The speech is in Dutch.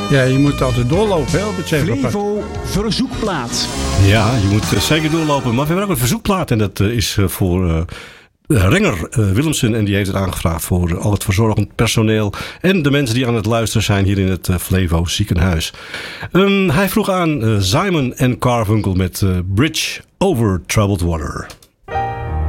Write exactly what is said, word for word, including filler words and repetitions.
Ja, je moet altijd doorlopen, hè, op het Zebrapad. Flevo verzoekplaat. Ja, je moet uh, zeker doorlopen. Maar we hebben ook een verzoekplaat. En dat uh, is uh, voor uh, Renger uh, Willemsen. En die heeft het aangevraagd voor uh, al het verzorgend personeel. En de mensen die aan het luisteren zijn hier in het uh, Flevo ziekenhuis. Um, hij vroeg aan uh, Simon en Carfunkel met uh, Bridge Over Troubled Water.